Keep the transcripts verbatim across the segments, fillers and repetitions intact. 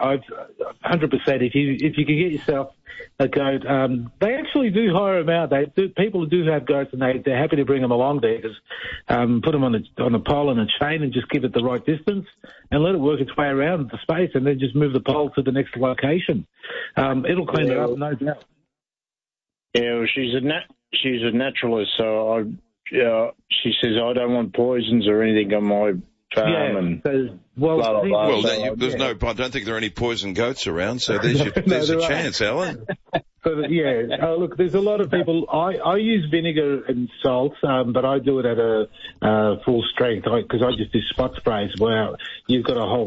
I've one hundred percent. If you if you can get yourself a goat, um, they actually do hire them out. They do, people do have goats, and they they're happy to bring them along there. Because um, put them on a on a pole and a chain, and just give it the right distance, and let it work its way around the space, and then just move the pole to the next location. Um, it'll clean yeah. it up, no doubt. Yeah, well, she's a nat- she's a naturalist, so I. Uh, she says I don't want poisons or anything on my farm. Yeah, and so, well, blah, blah, blah. well so, that, you, there's yeah. no. I don't think there are any poison goats around, so there's your, there's no, a there chance, Alan. So that, yeah, uh, look, there's a lot of people. I, I use vinegar and salt, um, but I do it at a uh, full strength because I, I just do spot sprays. Wow, you've got a whole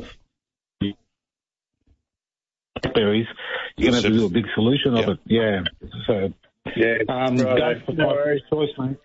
berries. You're going to have to do a big solution of yeah. it. Yeah. So yeah, um, right. go for no worries. Choice, mate.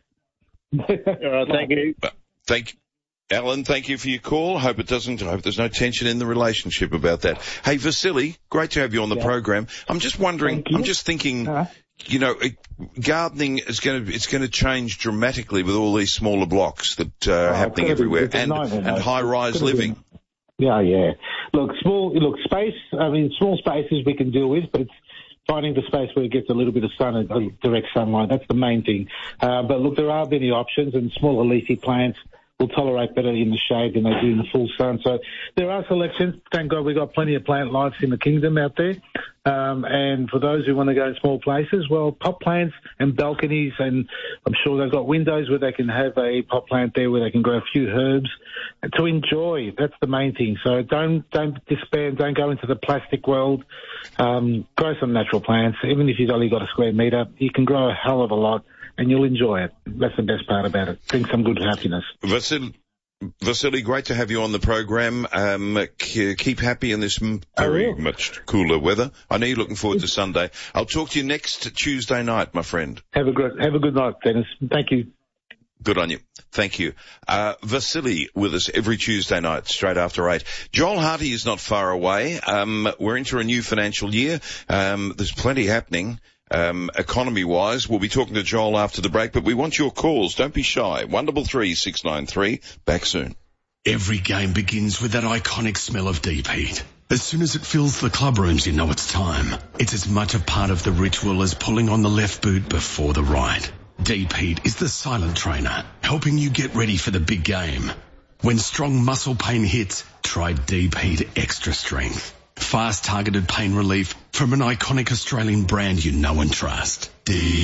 All right, thank you. Thank you. Alan, thank you for your call. Hope it doesn't, I hope there's no tension in the relationship about that. Hey, Vasily, great to have you on the yeah. program. I'm just wondering, I'm just thinking, uh-huh. you know, it, gardening is going to, it's going to change dramatically with all these smaller blocks that are uh, oh, happening everywhere be, and, and high-rise living. Be, yeah, yeah. Look, small, look, space, I mean, small spaces we can deal with, but it's finding the space where it gets a little bit of sun and uh, direct sunlight. That's the main thing. Uh, but look, there are many options, and smaller leafy plants will tolerate better in the shade than they do in the full sun. So there are selections. Thank God we've got plenty of plant lives in the kingdom out there. Um, and for those who want to go in small places, well, pot plants and balconies, and I'm sure they've got windows where they can have a pot plant there where they can grow a few herbs to enjoy. That's the main thing. So don't don't despair. Don't go into the plastic world. Um, grow some natural plants. Even if you've only got a square metre, you can grow a hell of a lot, and you'll enjoy it. That's the best part about it. Bring some good happiness. Vasily, Vasily, great to have you on the program. Um, keep happy in this very much cooler weather. I know you're looking forward to Sunday. I'll talk to you next Tuesday night, my friend. Have a good, have a good night, Dennis. Thank you. Good on you. Thank you. Uh, Vasily with us every Tuesday night, straight after eight. Joel Hardy is not far away. Um, we're into a new financial year. Um, there's plenty happening. Um, economy-wise, we'll be talking to Joel after the break, but we want your calls. Don't be shy. one double three six nine three. Back soon. Every game begins with that iconic smell of deep heat. As soon as it fills the club rooms, you know it's time. It's as much a part of the ritual as pulling on the left boot before the right. Deep heat is the silent trainer, helping you get ready for the big game. When strong muscle pain hits, try Deep Heat Extra Strength. Fast targeted pain relief from an iconic Australian brand you know and trust.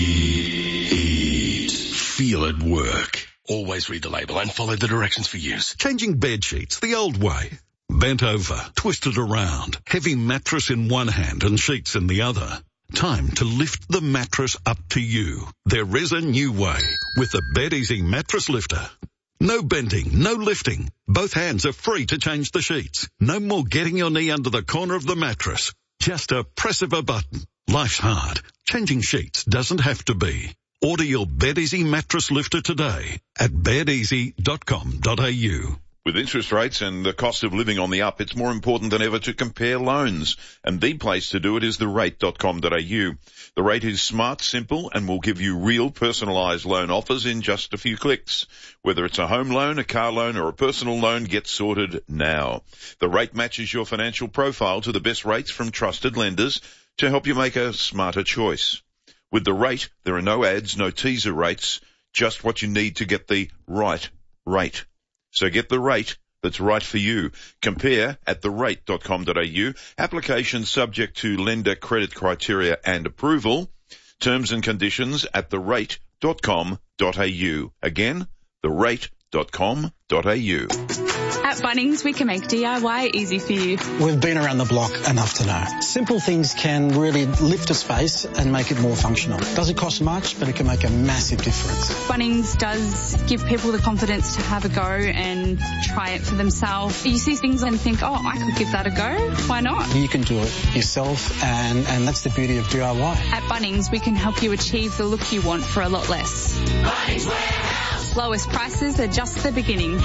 Deep. Feel it work. Always read the label and follow the directions for use. Changing bed sheets the old way. Bent over, twisted around, heavy mattress in one hand and sheets in the other. Time to lift the mattress up to you. There is a new way with the BedEasy Mattress Lifter. No bending, no lifting. Both hands are free to change the sheets. No more getting your knee under the corner of the mattress. Just a press of a button. Life's hard. Changing sheets doesn't have to be. Order your BedEasy Mattress Lifter today at bed easy dot com dot a u. With interest rates and the cost of living on the up, it's more important than ever to compare loans. And the place to do it is the rate dot com dot a u. The Rate is smart, simple, and will give you real personalised loan offers in just a few clicks. Whether it's a home loan, a car loan, or a personal loan, get sorted now. The Rate matches your financial profile to the best rates from trusted lenders to help you make a smarter choice. With the Rate, there are no ads, no teaser rates, just what you need to get the right rate. So get the rate that's right for you. Compare at the rate dot com dot a u. Application subject to lender credit criteria and approval. Terms and conditions at the rate dot com dot a u. Again, the rate dot com dot a u. At Bunnings, we can make D I Y easy for you. We've been around the block enough to know. Simple things can really lift a space and make it more functional. Doesn't cost much, but it can make a massive difference. Bunnings does give people the confidence to have a go and try it for themselves. You see things and think, oh, I could give that a go. Why not? You can do it yourself, and, and that's the beauty of D I Y. At Bunnings, we can help you achieve the look you want for a lot less. Bunnings Warehouse. Lowest prices are just the beginning.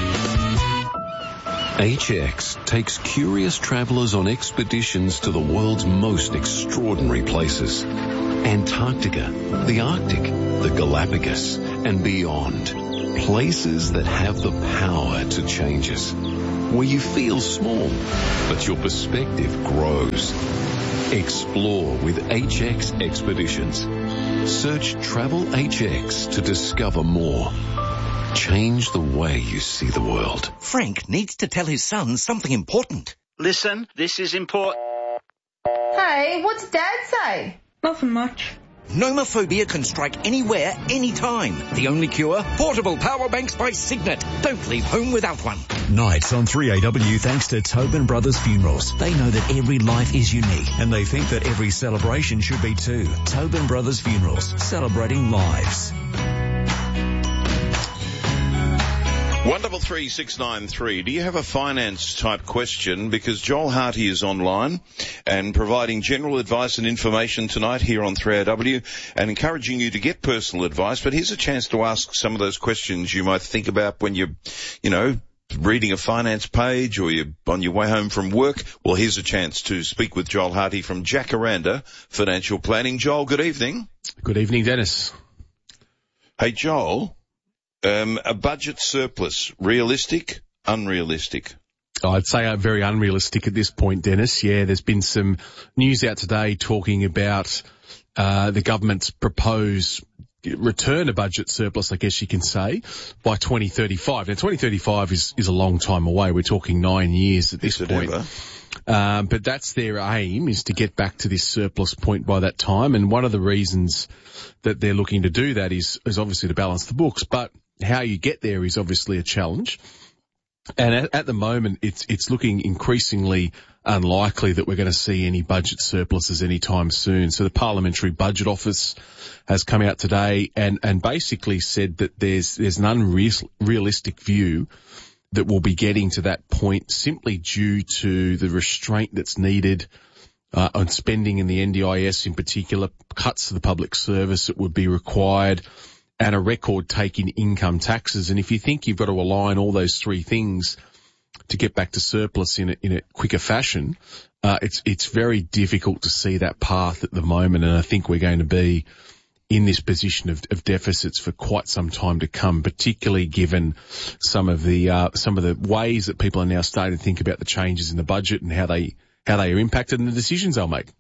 H X takes curious travellers on expeditions to the world's most extraordinary places. Antarctica, the Arctic, the Galapagos, and beyond. Places that have the power to change us. where you feel small, but your perspective grows. Explore with H X Expeditions. Search Travel H X to discover more. Change the way you see the world. Frank needs to tell his son something important. Listen, this is important. Hey, what's Dad say? Nothing much. Nomophobia can strike anywhere, anytime. The only cure? Portable power banks by Signet. Don't leave home without one. Nights on three A W thanks to Tobin Brothers Funerals. They know that every life is unique and they think that every celebration should be too. Tobin Brothers Funerals, celebrating lives. One double three six nine three. Do you have a finance type question? Because Joel Harty is online and providing general advice and information tonight here on three A W and encouraging you to get personal advice. But here's a chance to ask some of those questions you might think about when you're, you know, reading a finance page or you're on your way home from work. Well, here's a chance to speak with Joel Harty from Jacaranda Financial Planning. Joel, good evening. Good evening, Dennis. Hey, Joel. Um, a budget surplus, realistic, unrealistic? I'd say uh, very unrealistic at this point, Dennis. Yeah, there's been some news out today talking about uh, the government's proposed return a budget surplus, I guess you can say, by twenty thirty-five. Now, twenty thirty-five is, is a long time away. We're talking nine years at this Is it point. ever? Um, but that's their aim, is to get back to this surplus point by that time. And one of the reasons that they're looking to do that is, is obviously to balance the books. But how you get there is obviously a challenge. And at, at the moment, it's, it's looking increasingly unlikely that we're going to see any budget surpluses anytime soon. So the Parliamentary Budget Office has come out today and, and basically said that there's, there's an unrealistic view that we'll be getting to that point simply due to the restraint that's needed uh, on spending in the N D I S in particular, cuts to the public service that would be required, and a record take in income taxes. And if you think you've got to align all those three things to get back to surplus in a, in a quicker fashion, uh, it's, it's very difficult to see that path at the moment. And I think we're going to be in this position of, of deficits for quite some time to come, particularly given some of the, uh, some of the ways that people are now starting to think about the changes in the budget and how they, how they are impacted and the decisions they'll make.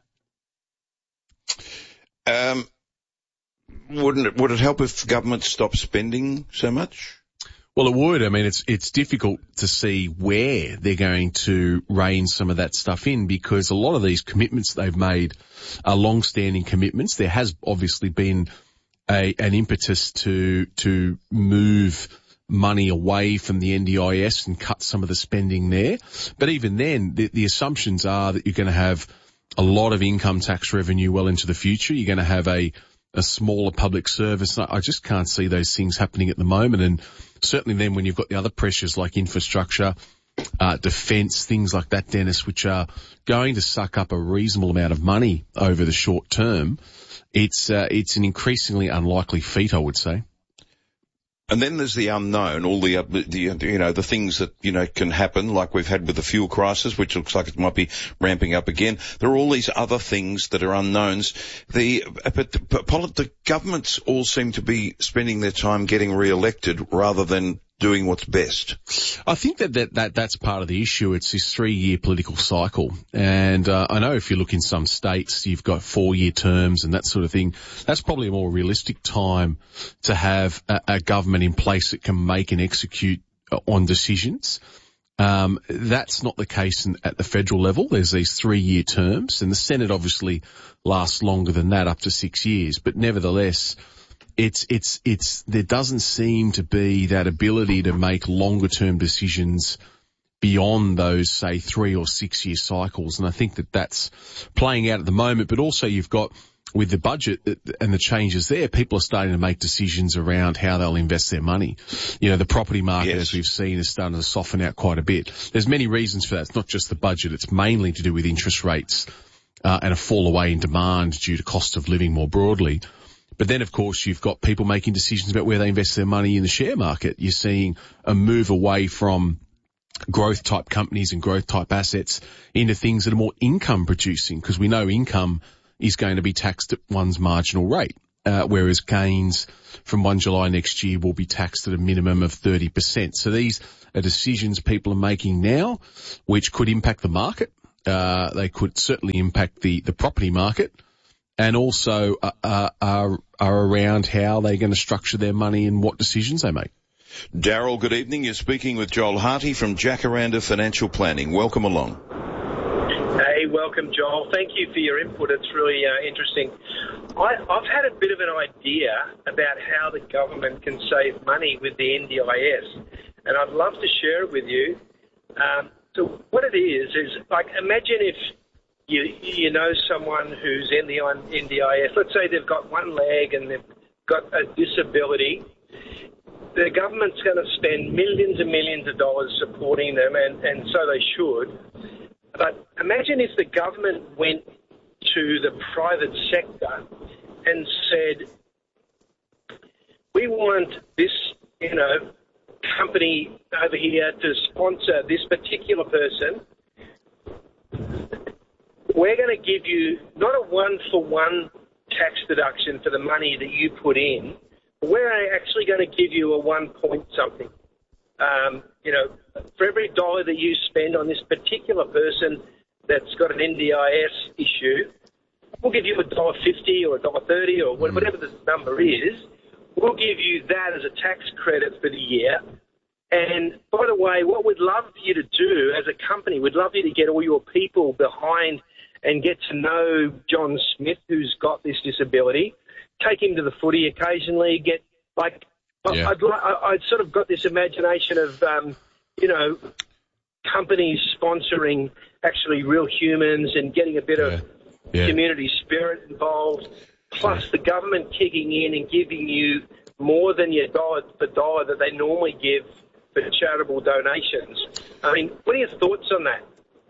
Um, Wouldn't it, would it help if government stopped spending so much? Well, it would. I mean, it's, it's difficult to see where they're going to rein some of that stuff in because a lot of these commitments they've made are long-standing commitments. There has obviously been a, an impetus to, to move money away from the N D I S and cut some of the spending there. But even then, the, the assumptions are that you're going to have a lot of income tax revenue well into the future. You're going to have a, a smaller public service. I just can't see those things happening at the moment. And certainly then when you've got the other pressures like infrastructure, uh, defence, things like that, Dennis, which are going to suck up a reasonable amount of money over the short term, it's, uh, it's an increasingly unlikely feat, I would say. And then there's the unknown, all the, the, you know, the things that, you know, can happen, like we've had with the fuel crisis, which looks like it might be ramping up again. There are all these other things that are unknowns. The, but the, but the governments all seem to be spending their time getting re-elected rather than doing what's best. I think that, that, that that's part of the issue. It's this three-year political cycle. And uh, I know if you look in some states, you've got four-year terms and that sort of thing. That's probably a more realistic time to have a, a government in place that can make and execute on decisions. Um, that's not the case in, at the federal level. There's these three-year terms, and the Senate obviously lasts longer than that, up to six years. But nevertheless, It's, it's, it's, there doesn't seem to be that ability to make longer term decisions beyond those, say, three or six year cycles. And I think that that's playing out at the moment. But also you've got, with the budget and the changes there, people are starting to make decisions around how they'll invest their money. You know, the property market, yes, as we've seen, is starting to soften out quite a bit. There's many reasons for that. It's not just the budget. It's mainly to do with interest rates, uh, and a fall away in demand due to cost of living more broadly. But then, of course, you've got people making decisions about where they invest their money in the share market. You're seeing a move away from growth-type companies and growth-type assets into things that are more income-producing, because we know income is going to be taxed at one's marginal rate. uh, whereas gains from first of July next year will be taxed at a minimum of thirty percent. So these are decisions people are making now, which could impact the market. Uh, they could certainly impact the, the property market, and also uh, uh, are, are around how they're going to structure their money and what decisions they make. Daryl, good evening. You're speaking with Joel Harty from Jacaranda Financial Planning. Welcome along. Hey, welcome, Joel. Thank you for your input. It's really uh, interesting. I, I've had a bit of an idea about how the government can save money with the N D I S, and I'd love to share it with you. Um, so what it is, is like, imagine if you you know someone who's in the N D I S. Let's say they've got one leg and they've got a disability. The government's going to spend millions and millions of dollars supporting them, and, and so they should. But imagine if the government went to the private sector and said, we want this, you know, company over here to sponsor this particular person. We're going to give you not a one-for-one tax deduction for the money that you put in. We're actually going to give you a one point something. Um, you know, for every dollar that you spend on this particular person that's got an N D I S issue, we'll give you a dollar fifty or a dollar thirty or whatever the number is. We'll give you that as a tax credit for the year. And by the way, what we'd love you to do as a company, we'd love you to get all your people behind and get to know John Smith, who's got this disability. Take him to the footy occasionally. Get like, yeah. I'd, I'd sort of got this imagination of, um, you know, companies sponsoring actually real humans and getting a bit yeah. of yeah. community spirit involved. Plus yeah. the government kicking in and giving you more than your dollar for dollar that they normally give for charitable donations. I mean, what are your thoughts on that?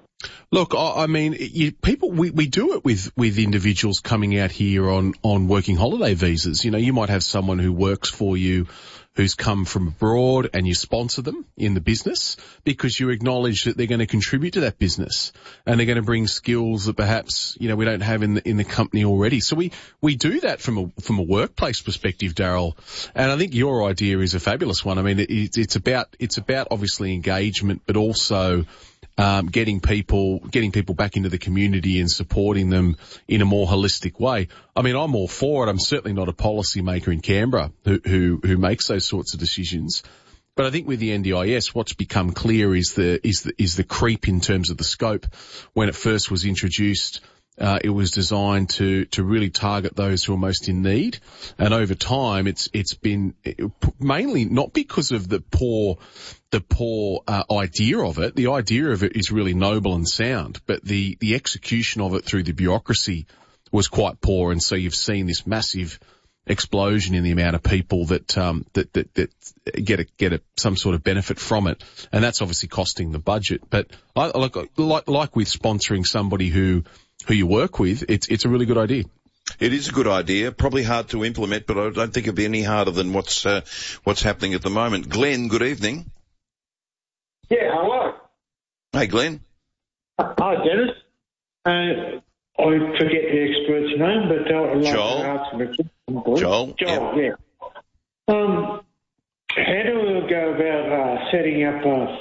Look, I, I mean, you, people, we, we do it with, with individuals coming out here on, on working holiday visas. You know, you might have someone who works for you who's come from abroad and you sponsor them in the business because you acknowledge that they're going to contribute to that business and they're going to bring skills that perhaps, you know, we don't have in the, in the company already. So we, we do that from a, from a workplace perspective, Daryl. And I think your idea is a fabulous one. I mean, it, it's about, it's about obviously engagement, but also Um, getting people, getting people back into the community and supporting them in a more holistic way. I mean, I'm all for it. I'm certainly not a policymaker in Canberra who, who, who makes those sorts of decisions. But I think with the N D I S, what's become clear is the, is the, is the creep in terms of the scope. When it first was introduced, Uh, it was designed to, to really target those who are most in need. And over time, it's, it's been it, mainly not because of the poor, the poor, uh, idea of it. The idea of it is really noble and sound, but the, the execution of it through the bureaucracy was quite poor. And so you've seen this massive explosion in the amount of people that, um, that, that, that get a, get a, some sort of benefit from it. And that's obviously costing the budget. But I, like, like, like with sponsoring somebody who, who you work with, it's it's a really good idea. It is a good idea, probably hard to implement, but I don't think it'd be any harder than what's uh, what's happening at the moment. Glenn, good evening. Yeah, hello. Hey, Glenn. Hi, Dennis. Uh, I forget the expert's name, but I'd like Joel. to ask him a question. Joel. Joel, yep. yeah. Um, how do we go about uh, setting up a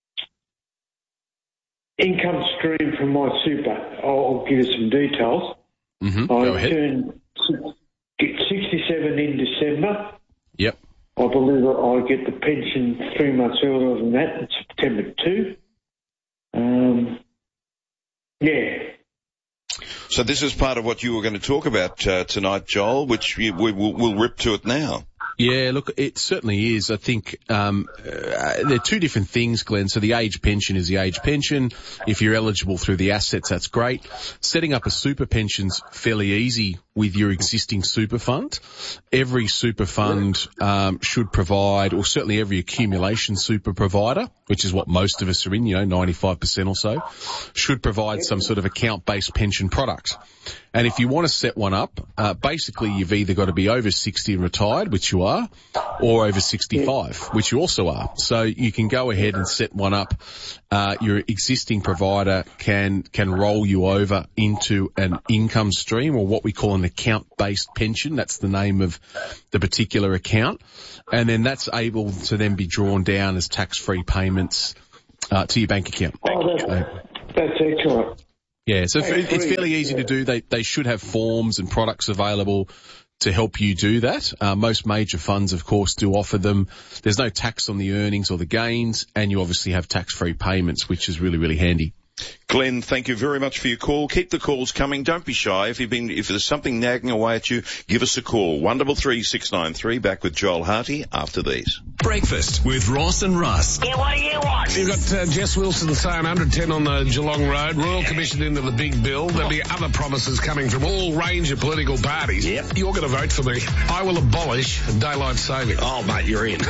income stream from my super? I'll give you some details. Mm-hmm. I Go ahead. turned sixty-seven in December. Yep. I believe I get the pension three months earlier than that, in September second. Um, yeah. So this is part of what you were going to talk about uh, tonight, Joel, which we, we, we'll, we'll rip to it now. Yeah, look, it certainly is. I think um, uh, there are two different things, Glenn. So the age pension is the age pension. If you're eligible through the assets, that's great. Setting up a super pension's fairly easy with your existing super fund. Every super fund um, should provide, or certainly every accumulation super provider, which is what most of us are in, you know, ninety-five percent or so, should provide some sort of account-based pension product. And if you want to set one up, uh, basically you've either got to be over sixty and retired, which you are, or over sixty-five, which you also are. So you can go ahead and set one up. Uh, your existing provider can, can roll you over into an income stream, or what we call an account-based pension. That's the name of the particular account. And then that's able to then be drawn down as tax-free payments uh, to your bank account. Oh, that's, uh, that's excellent. Yeah, so it's fairly easy to do. They they should have forms and products available to help you do that. Uh, most major funds, of course, do offer them. There's no tax on the earnings or the gains, and you obviously have tax-free payments, which is really, really handy. Glenn, thank you very much for your call. Keep the calls coming. Don't be shy. If you've been, if there's something nagging away at you, give us a call. one double three six nine three. Back with Joel Harty after these. Breakfast with Ross and Russ. Yeah, what do you want? You've got uh, Jess Wilson saying one hundred ten on the Geelong Road, Royal Commission into the big bill. There'll be other promises coming from all range of political parties. Yep. You're going to vote for me. I will abolish daylight saving. Oh, mate, you're in.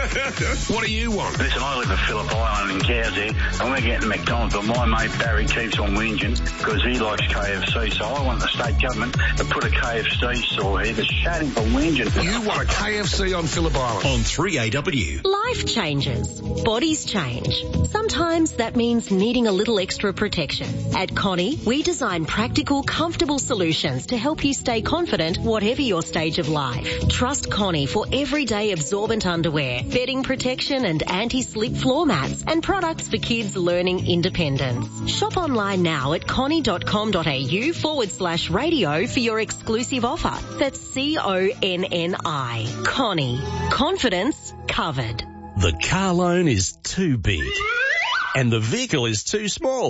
What do you want? Listen, I live at Phillip Island in Cowsey, and we're getting McDonald's, but my mate Barry keeps on whinging because he likes K F C, so I want the state government to put a K F C store here to shut him for whinging. You want a K F C on Phillip Island? On three A W. Life changes. Bodies change. Sometimes that means needing a little extra protection. At Connie, we design practical, comfortable solutions to help you stay confident whatever your stage of life. Trust Connie for everyday absorbent underwear, bedding protection and anti-slip floor mats, and products for kids learning independence. Shop online now at connie.com.au forward slash radio for your exclusive offer. That's C O N N I. Connie. Confidence covered. The car loan is too big and the vehicle is too small.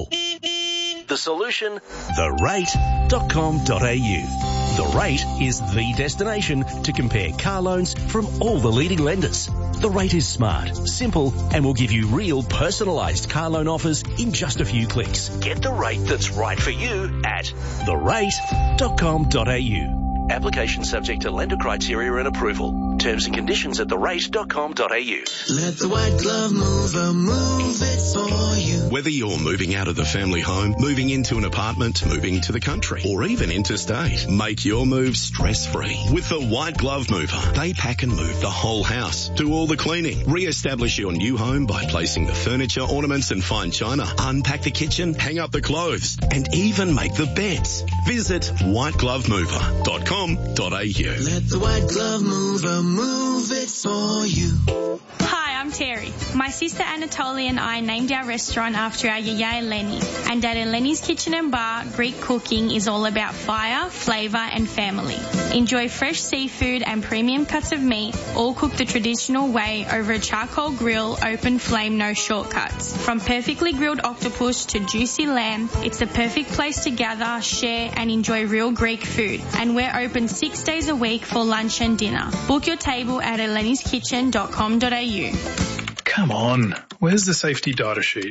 The solution? the rate dot com dot a u. The Rate is the destination to compare car loans from all the leading lenders. The Rate is smart, simple, and will give you real personalised car loan offers in just a few clicks. Get the rate that's right for you at the rate dot com dot a u. Application subject to lender criteria and approval. Terms and conditions at the rate dot com dot a u. Let the white glove mover move it for you. Whether you're moving out of the family home, moving into an apartment, moving to the country, or even interstate, make your move stress-free with the White Glove Mover. They pack and move the whole house, do all the cleaning, re-establish your new home by placing the furniture, ornaments and fine china, unpack the kitchen, hang up the clothes, and even make the beds. Visit white glove mover dot com dot a u. Let the white glove mover move it for you. Hi, I'm Terry. My sister Anatolia and I named our restaurant after our yaya Eleni. And at Eleni's Kitchen and Bar, Greek cooking is all about fire, flavour and family. Enjoy fresh seafood and premium cuts of meat, all cooked the traditional way over a charcoal grill, open flame, no shortcuts. From perfectly grilled octopus to juicy lamb, it's the perfect place to gather, share and enjoy real Greek food. And we're open six days a week for lunch and dinner. Book your table at elenis kitchen dot com dot a u. Come on, where's the safety data sheet?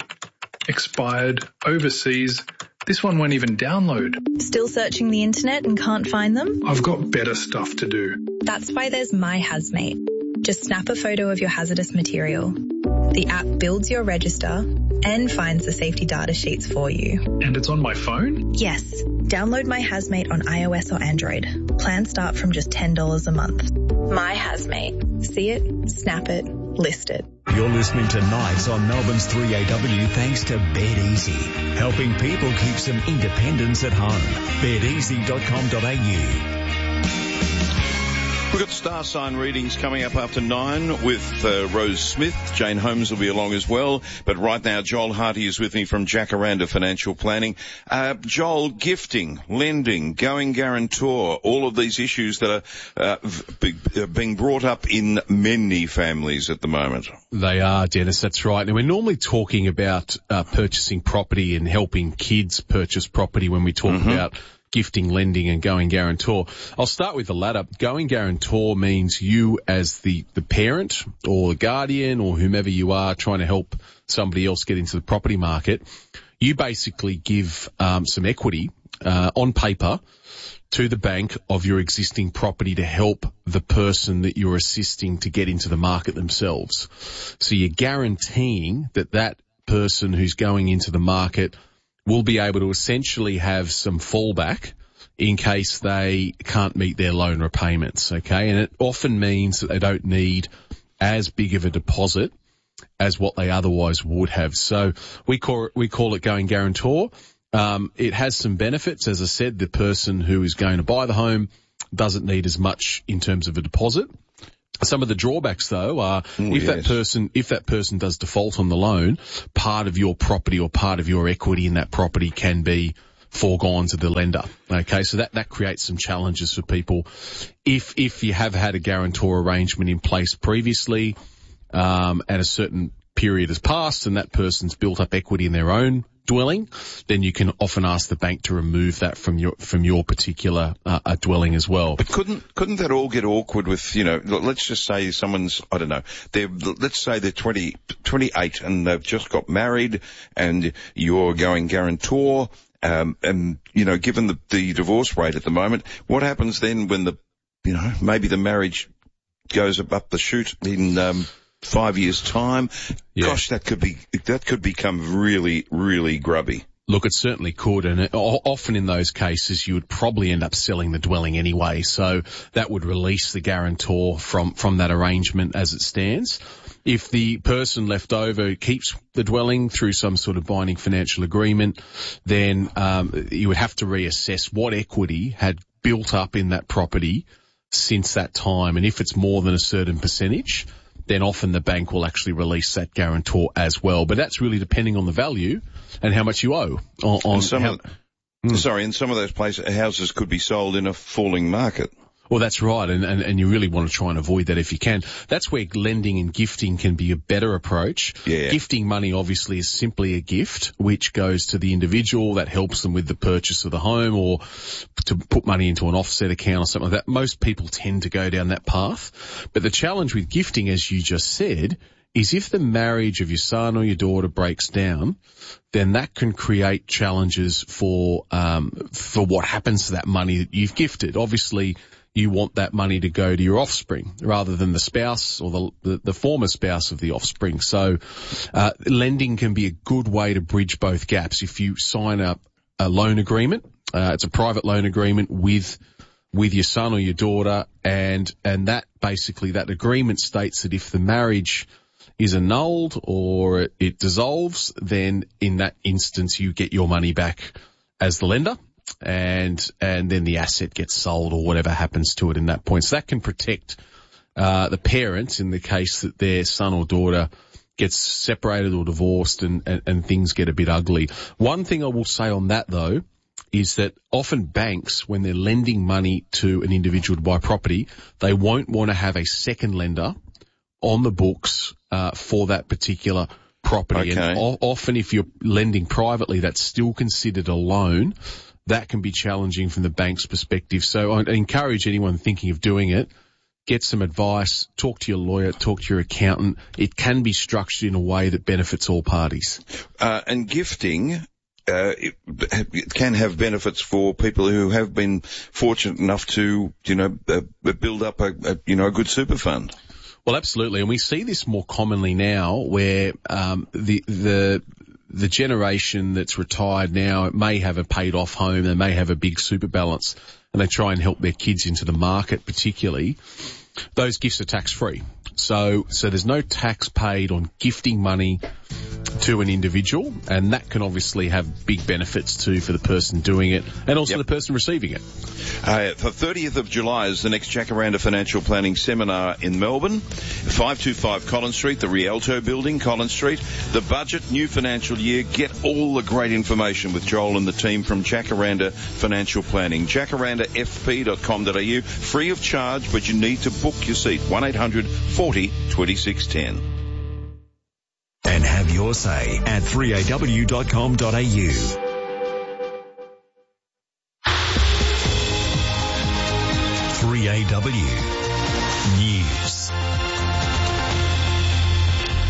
Expired, overseas, this one won't even download. Still searching the internet and can't find them? I've got better stuff to do. That's why there's My Hazmate. Just snap a photo of your hazardous material. The app builds your register and finds the safety data sheets for you. And it's on my phone? Yes. Download My Hazmate on iOS or Android. Plans start from just ten dollars a month. My Hazmate. See it, snap it, list it. You're listening to Nights on Melbourne's three A W thanks to Bed Easy, helping people keep some independence at home. bed easy dot com dot a u. We've got star sign readings coming up after nine with uh, Rose Smith. Jane Holmes will be along as well. But right now, Joel Harty is with me from Jacaranda Financial Planning. Uh, Joel, gifting, lending, going guarantor, all of these issues that are uh, v- b- being brought up in many families at the moment. They are, Dennis, that's right. Now, we're normally talking about uh, purchasing property and helping kids purchase property when we talk mm-hmm. about gifting, lending and going guarantor. I'll start with the latter. Going guarantor means you as the, the parent or guardian or whomever you are trying to help somebody else get into the property market. You basically give um, some equity uh, on paper to the bank of your existing property to help the person that you're assisting to get into the market themselves. So you're guaranteeing that that person who's going into the market will be able to essentially have some fallback in case they can't meet their loan repayments, okay? And it often means that they don't need as big of a deposit as what they otherwise would have. So we call, we call it going guarantor. Um, it has some benefits. As I said, the person who is going to buy the home doesn't need as much in terms of a deposit. Some of the drawbacks, though, are Ooh, if yes. that person if that person does default on the loan, part of your property or part of your equity in that property can be foregone to the lender. Okay, so that, that creates some challenges for people. If if you have had a guarantor arrangement in place previously, um, and a certain period has passed and that person's built up equity in their own dwelling, then you can often ask the bank to remove that from your from your particular uh, uh, dwelling as well. But couldn't couldn't that all get awkward with, you know, let's just say someone's, I don't know, they're, let's say they're twenty, twenty-eight and they've just got married and you're going guarantor, um, and, you know, given the, the divorce rate at the moment, what happens then when the, you know, maybe the marriage goes up the chute in, um, five years' time? Yeah. Gosh, that could be, that could become really, really grubby. Look, it certainly could, and it, often in those cases you would probably end up selling the dwelling anyway, so that would release the guarantor from, from that arrangement as it stands. If the person left over keeps the dwelling through some sort of binding financial agreement, then um, you would have to reassess what equity had built up in that property since that time, and if it's more than a certain percentage, then often the bank will actually release that guarantor as well. But that's really depending on the value and how much you owe. On, on and some how, of, mm. Sorry, in some of those places, houses could be sold in a falling market. Well, that's right, and, and, and you really want to try and avoid that if you can. That's where lending and gifting can be a better approach. Yeah. Gifting money obviously is simply a gift, which goes to the individual that helps them with the purchase of the home or to put money into an offset account or something like that. Most people tend to go down that path. But the challenge with gifting, as you just said, is if the marriage of your son or your daughter breaks down, then that can create challenges for um for what happens to that money that you've gifted. Obviously, you want that money to go to your offspring rather than the spouse or the the, the former spouse of the offspring. So uh lending can be a good way to bridge both gaps. If you sign up a loan agreement, uh, it's a private loan agreement with with your son or your daughter, and and that basically that agreement states that if the marriage is annulled or it, it dissolves, then in that instance you get your money back as the lender, and and then the asset gets sold or whatever happens to it in that point. So that can protect uh the parents in the case that their son or daughter gets separated or divorced and, and, and things get a bit ugly. One thing I will say on that, though, is that often banks, when they're lending money to an individual to buy property, they won't want to have a second lender on the books uh for that particular property. Okay. And o- often if you're lending privately, that's still considered a loan. That can be challenging from the bank's perspective. So I encourage anyone thinking of doing it, get some advice, talk to your lawyer, talk to your accountant. It can be structured in a way that benefits all parties. Uh, and gifting, uh, it, it can have benefits for people who have been fortunate enough to, you know, uh, build up a, a, you know, a good super fund. Well, absolutely. And we see this more commonly now where, um, the, the, the generation that's retired now may have a paid off home, they may have a big super balance, and they try and help their kids into the market particularly. Those gifts are tax free. So, so there's no tax paid on gifting money to an individual, and that can obviously have big benefits too for the person doing it and also yep. the person receiving it. Uh, the thirtieth of July is the next Jacaranda Financial Planning Seminar in Melbourne. five two five Collins Street, the Rialto Building, Collins Street. The budget, new financial year. Get all the great information with Joel and the team from Jacaranda Financial Planning. jacaranda f p dot com dot a u. Free of charge, but you need to book your seat. one eight hundred forty twenty-six ten. And have your say at three a w dot com dot a u. three A W News.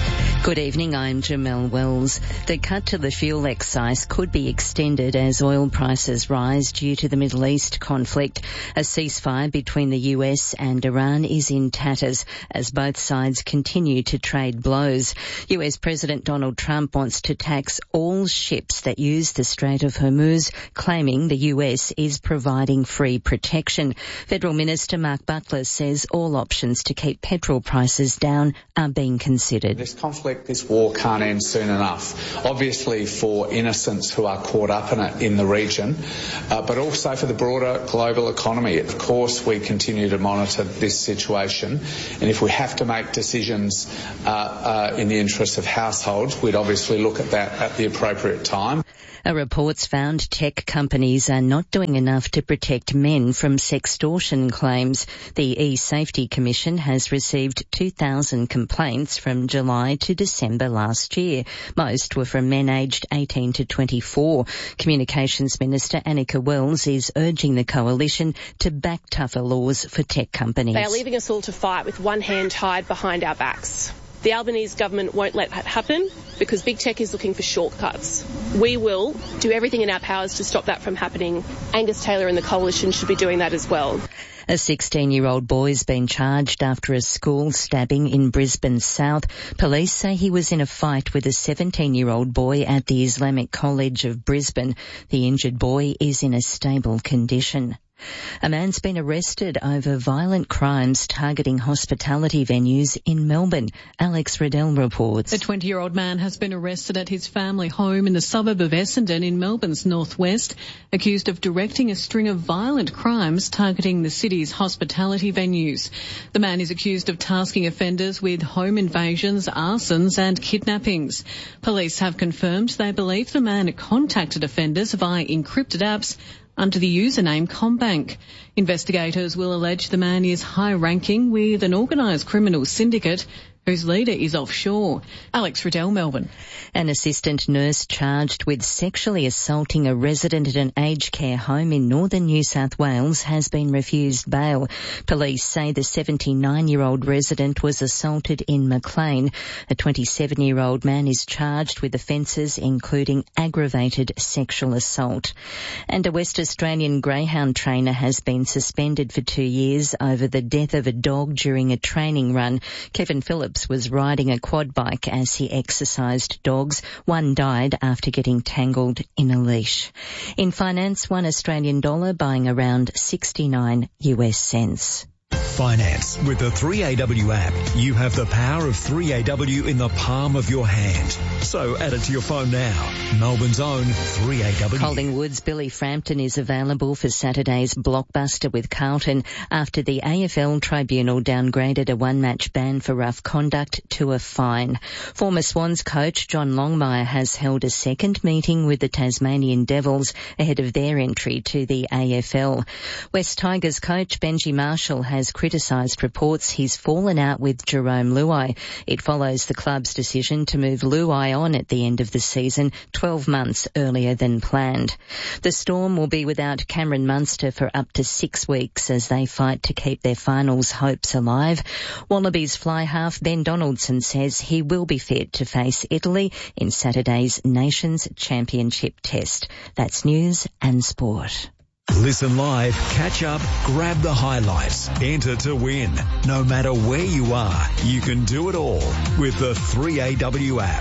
Good evening, I'm Jamelle Wells. The cut to the fuel excise could be extended as oil prices rise due to the Middle East conflict. A ceasefire between the U S and Iran is in tatters as both sides continue to trade blows. U S President Donald Trump wants to tax all ships that use the Strait of Hormuz, claiming the U S is providing free protection. Federal Minister Mark Butler says all options to keep petrol prices down are being considered. This conflict, this war can't end soon enough. Obviously for innocents who are caught up in it in the region, uh, but also for the broader global economy. Of course, we continue to monitor this situation, and if we have to make decisions uh, uh, in the interests of households, we'd obviously look at that at the appropriate time. A report's found tech companies are not doing enough to protect men from sextortion claims. The E-Safety Commission has received two thousand complaints from July to December last year. Most were from men aged eighteen to twenty-four. Communications Minister Annika Wells is urging the coalition to back tougher laws for tech companies. They are leaving us all to fight with one hand tied behind our backs. The Albanese government won't let that happen because big tech is looking for shortcuts. We will do everything in our powers to stop that from happening. Angus Taylor and the coalition should be doing that as well. A sixteen-year-old boy's been charged after a school stabbing in Brisbane South. Police say he was in a fight with a seventeen-year-old boy at the Islamic College of Brisbane. The injured boy is in a stable condition. A man's been arrested over violent crimes targeting hospitality venues in Melbourne. Alex Riddell reports. A twenty-year-old man has been arrested at his family home in the suburb of Essendon in Melbourne's northwest, accused of directing a string of violent crimes targeting the city's hospitality venues. The man is accused of tasking offenders with home invasions, arsons and kidnappings. Police have confirmed they believe the man contacted offenders via encrypted apps under the username Combank. Investigators will allege the man is high-ranking with an organised criminal syndicate whose leader is offshore. Alex Riddell, Melbourne. An assistant nurse charged with sexually assaulting a resident at an aged care home in northern New South Wales has been refused bail. Police say the seventy-nine-year-old resident was assaulted in Maclean. A twenty-seven-year-old man is charged with offences including aggravated sexual assault. And a West Australian greyhound trainer has been suspended for two years over the death of a dog during a training run. Kevin Phillips was riding a quad bike as he exercised dogs. One died after getting tangled in a leash. In finance, one Australian dollar buying around sixty-nine U S cents. Finance. With the three A W app, you have the power of three A W in the palm of your hand. So add it to your phone now. Melbourne's own three A W. Collingwood's Billy Frampton is available for Saturday's blockbuster with Carlton after the A F L tribunal downgraded a one-match ban for rough conduct to a fine. Former Swans coach John Longmire has held a second meeting with the Tasmanian Devils ahead of their entry to the A F L. West Tigers coach Benji Marshall has criticised reports he's fallen out with Jerome Luai. It follows the club's decision to move Luai on at the end of the season, twelve months earlier than planned. The Storm will be without Cameron Munster for up to six weeks as they fight to keep their finals hopes alive. Wallabies fly half Ben Donaldson says he will be fit to face Italy in Saturday's Nations Championship test. That's news and sport. Listen live, catch up, grab the highlights, enter to win. No matter where you are, you can do it all with the three A W app.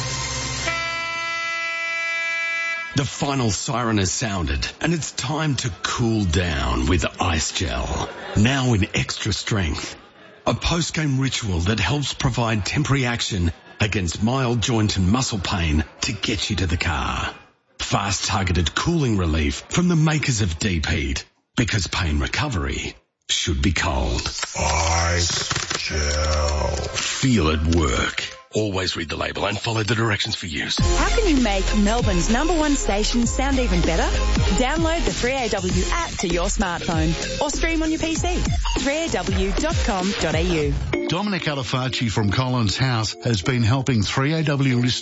The final siren has sounded and it's time to cool down with Ice Gel. Now in extra strength. A post-game ritual that helps provide temporary action against mild joint and muscle pain to get you to the car. Fast targeted cooling relief from the makers of Deep Heat, because pain recovery should be cold. Ice Gel. Feel it work. Always read the label and follow the directions for use. How can you make Melbourne's number one station sound even better? Download the three A W app to your smartphone or stream on your P C. three A W dot com dot A U. Dominic Alifacci from Collins House has been helping three A W listeners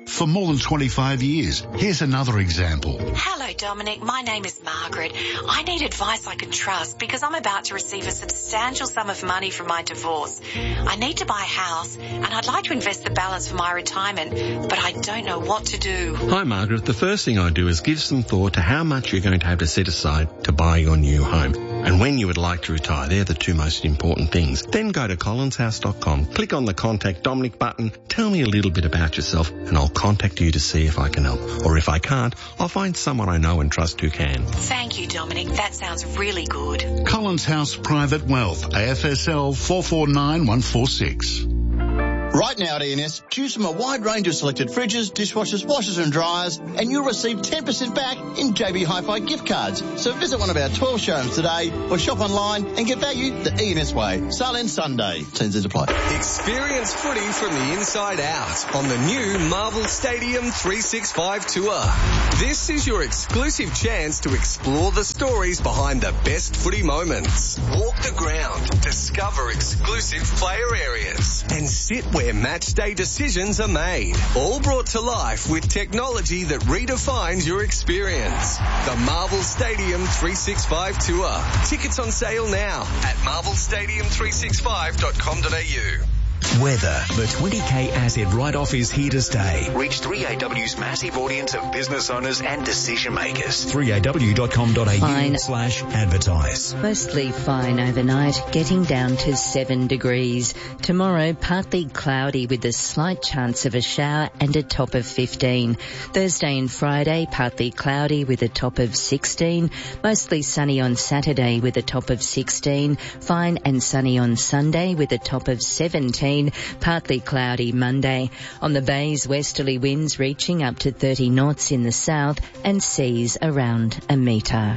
for more than twenty-five years. Here's another example. Hello, Dominic. My name is Margaret. I need advice I can trust because I'm about to receive a substantial sum of money from my divorce. I need to buy a house and I'd like to invest the balance for my retirement, but I don't know what to do. Hi, Margaret. The first thing I do is give some thought to how much you're going to have to set aside to buy your new home and when you would like to retire. They're the two most important things. Then go to collins house dot com, click on the Contact Dominic button, tell me a little bit about yourself, and I'll contact you to see if I can help. Or if I can't, I'll find someone I know and trust who can. Thank you, Dominic. That sounds really good. Collins House Private Wealth, A F S L four four nine one four six. Right now at E N S, choose from a wide range of selected fridges, dishwashers, washers and dryers, and you'll receive ten percent back in J B Hi-Fi gift cards. So visit one of our twelve showrooms today or shop online and get value the E N S way. Sale ends Sunday. Terms and apply. Experience footy from the inside out on the new Marvel Stadium three sixty-five tour. This is your exclusive chance to explore the stories behind the best footy moments. Walk the ground, discover exclusive player areas, and sit where match day decisions are made. All brought to life with technology that redefines your experience. The Marvel Stadium three sixty-five Tour. Tickets on sale now at marvel stadium three sixty-five dot com dot a u. Weather. The twenty K asset write-off is here to stay. Reach three A W's massive audience of business owners and decision makers. three A W dot com dot a u Fine. slash advertise. Mostly fine overnight, getting down to seven degrees. Tomorrow, partly cloudy with a slight chance of a shower and a top of fifteen. Thursday and Friday, partly cloudy with a top of sixteen. Mostly sunny on Saturday with a top of sixteen. Fine and sunny on Sunday with a top of seventeen. Partly cloudy Monday. On the bays, westerly winds reaching up to thirty knots in the south and seas around a metre.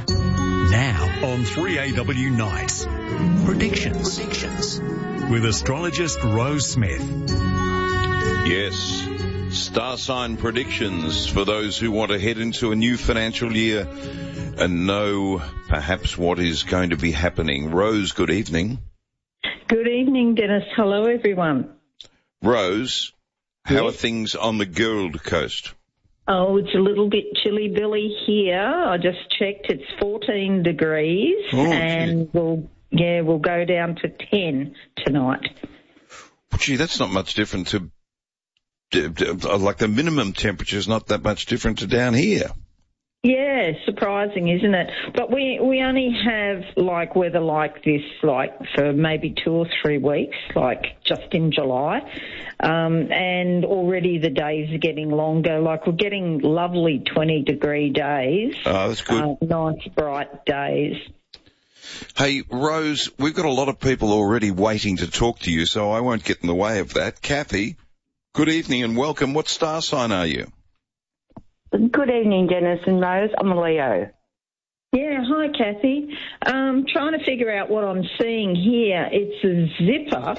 Now on three A W Nights. Predictions. Predictions. With astrologist Rose Smith. Yes. Star sign predictions for those who want to head into a new financial year and know perhaps what is going to be happening. Rose, good evening. Good evening, Dennis. Hello, everyone. Rose, how yes. are things on the Gold Coast? Oh, it's a little bit chilly, Billy, here. I just checked. It's fourteen degrees, oh, and gee. we'll yeah we'll go down to ten tonight. Gee, that's not much different to, to, to like the minimum temperature is not that much different to down here. Yeah, surprising, isn't it? But we we only have like weather like this like for maybe two or three weeks, like just in July, um, and already the days are getting longer. Like we're getting lovely twenty degree days. Oh, that's good. Uh, nice bright days. Hey, Rose, we've got a lot of people already waiting to talk to you, so I won't get in the way of that. Kathy, good evening and welcome. What star sign are you? Good evening, Dennis and Rose. I'm a Leo. Yeah, hi, Kathy. Um, trying to figure out what I'm seeing here. It's a zipper.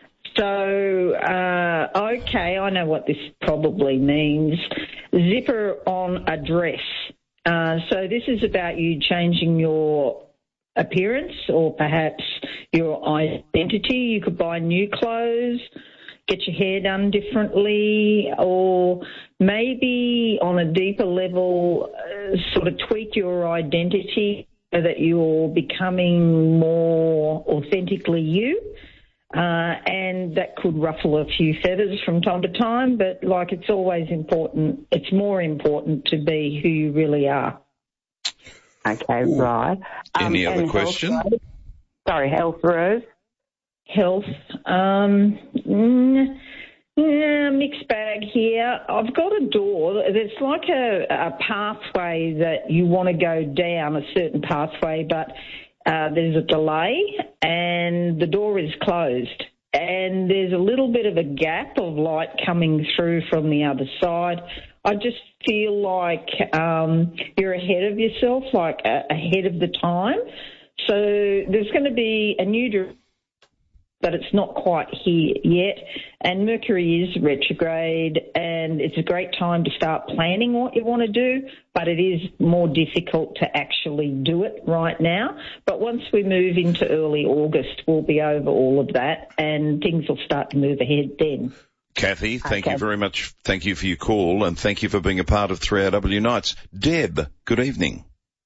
So, uh, okay, I know what this probably means. Zipper on a dress. Uh, so this is about you changing your appearance or perhaps your identity. You could buy new clothes, get your hair done differently, or maybe on a deeper level uh, sort of tweak your identity so that you're becoming more authentically you. Uh, and that could ruffle a few feathers from time to time, but like it's always important, it's more important to be who you really are. Okay, Ooh. right. Any um, other question? Health, Sorry, health, Rose. Health. Um, mm, yeah, mixed bag here. I've got a door. There's like a, a pathway that you want to go down, a certain pathway, but uh, there's a delay and the door is closed. And there's a little bit of a gap of light coming through from the other side. I just feel like um, you're ahead of yourself, like uh, ahead of the time. So there's going to be a new direction, but it's not quite here yet. And Mercury is retrograde, and it's a great time to start planning what you want to do, but it is more difficult to actually do it right now. But once we move into early August, we'll be over all of that, and things will start to move ahead then. Kathy, thank Okay. you very much. Thank you for your call, and thank you for being a part of three A W Nights. Deb, good evening.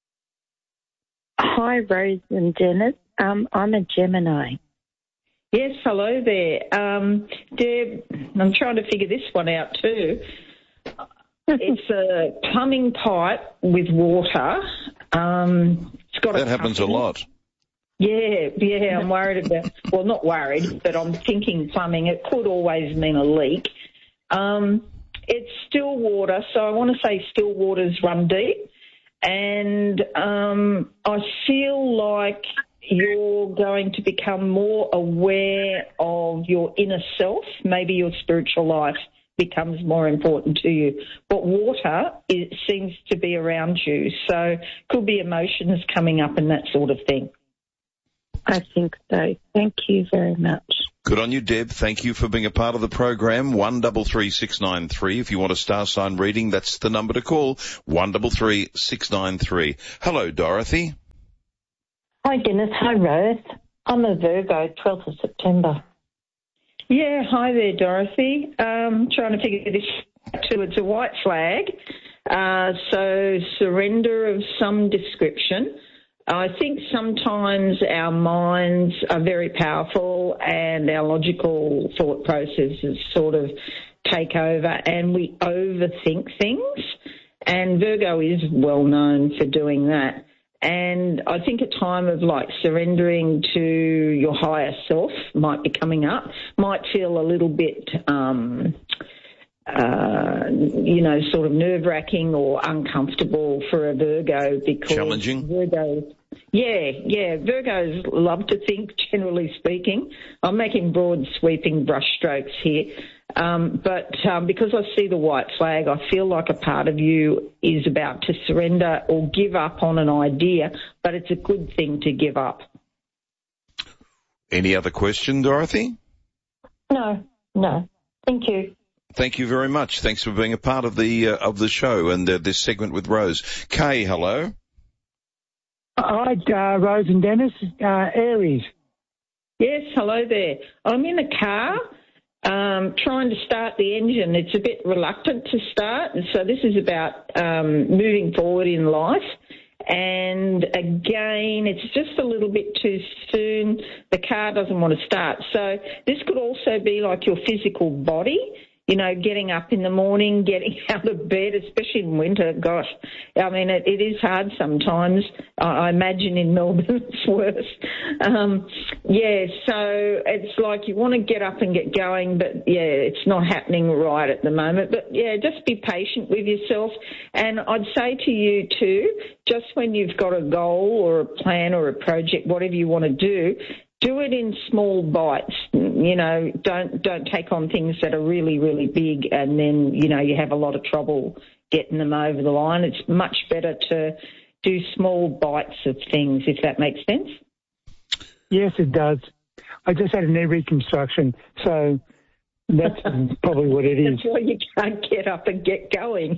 Hi, Rose and Dennis. Um, I'm a Gemini. Yes, hello there. Um, Deb, I'm trying to figure this one out too. It's a plumbing pipe with water. Um, it's got That a happens a cup in it. lot. Yeah, yeah, I'm worried about, well, not worried, but I'm thinking plumbing. It could always mean a leak. Um, it's still water, so I want to say still waters run deep. And um, I feel like you're going to become more aware of your inner self. Maybe your spiritual life becomes more important to you. But water, it seems to be around you. So could be emotions coming up and that sort of thing. I think so. Thank you very much. Good on you, Deb. Thank you for being a part of the program. One double three six nine three. If you want a star sign reading, that's the number to call. One double three six nine three. Hello, Dorothy. Hi, Dennis. Hi, Rose. I'm a Virgo, twelfth of September. Yeah, hi there, Dorothy. Um, trying to figure this out too. It's a white flag, uh, so surrender of some description. I think sometimes our minds are very powerful and our logical thought processes sort of take over and we overthink things. And Virgo is well known for doing that. And I think a time of like surrendering to your higher self might be coming up, might feel a little bit, um, uh, you know, sort of nerve-wracking or uncomfortable for a Virgo because Challenging? Virgos, yeah, yeah, Virgos love to think, generally speaking. I'm making broad sweeping brush strokes here. Um, but um, because I see the white flag, I feel like a part of you is about to surrender or give up on an idea, but it's a good thing to give up. Any other question, Dorothy? No, no. Thank you. Thank you very much. Thanks for being a part of the uh, of the show and uh, this segment with Rose. Kay, hello. Hi, uh, Rose and Dennis. Uh, Aries. Yes, hello there. I'm in a car um, trying to start the engine. It's a bit reluctant to start, and so this is about um, moving forward in life. And again, it's just a little bit too soon. The car doesn't want to start. So this could also be like your physical body. You know, getting up in the morning, getting out of bed, especially in winter. Gosh, I mean, it, it is hard sometimes. I, I imagine in Melbourne it's worse. Um, yeah, so it's like you want to get up and get going, but, yeah, it's not happening right at the moment. But, yeah, just be patient with yourself. And I'd say to you, too, just when you've got a goal or a plan or a project, whatever you want to do, do it in small bites. You know, don't don't take on things that are really, really big and then, you know, you have a lot of trouble getting them over the line. It's much better to do small bites of things, if that makes sense. Yes, it does. I just had a knee reconstruction, so that's probably what it is. That's why you can't get up and get going.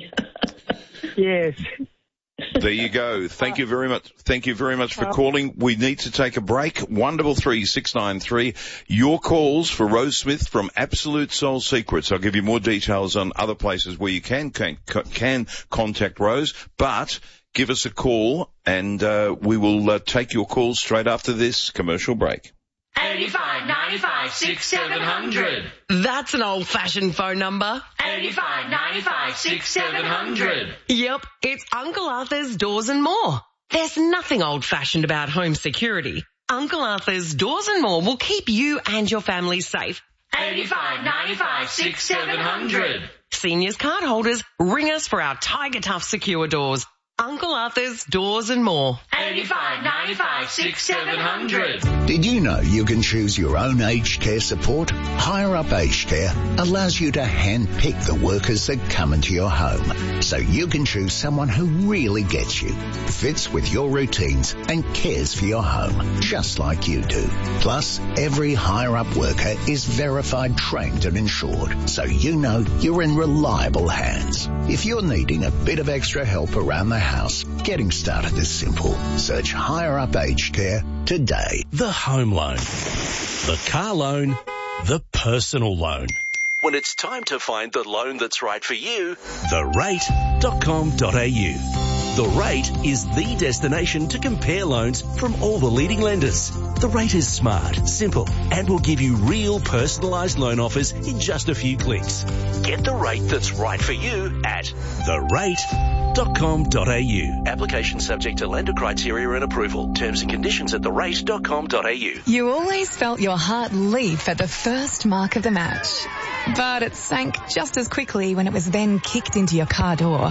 Yes. There you go. Thank you very much. Thank you very much for calling. We need to take a break. One double three six nine three. Your calls for Rose Smith from Absolute Soul Secrets. I'll give you more details on other places where you can can, can contact Rose, but give us a call and uh, we will uh, take your calls straight after this commercial break. eighty-five ninety-five six seven hundred. That's an old-fashioned phone number. eighty-five ninety-five six seven hundred. Yep, it's Uncle Arthur's Doors and More. There's nothing old-fashioned about home security. Uncle Arthur's Doors and More will keep you and your family safe. eighty-five ninety-five six seven hundred. Seniors card holders, ring us for our Tiger Tough secure doors. Uncle Arthur's Doors and More. eighty-five ninety-five six seven hundred. Did you know you can choose your own aged care support? Higher Up Aged Care allows you to hand-pick the workers that come into your home, so you can choose someone who really gets you, fits with your routines and cares for your home, just like you do. Plus, every Higher Up worker is verified, trained and insured, so you know you're in reliable hands. If you're needing a bit of extra help around the house, getting started is simple. Search Higher Up Aged Care today. The home loan, the car loan, the personal loan. when it's time to find the loan that's right for you, the rate dot com dot a u. The Rate is the destination to compare loans from all the leading lenders. The Rate is smart, simple, and will give you real personalised loan offers in just a few clicks. Get the rate that's right for you at the rate dot com dot a u. Application subject to lender criteria and approval. Terms and conditions at the rate dot com dot a u. You always felt your heart leap at the first mark of the match, but it sank just as quickly when it was then kicked into your car door.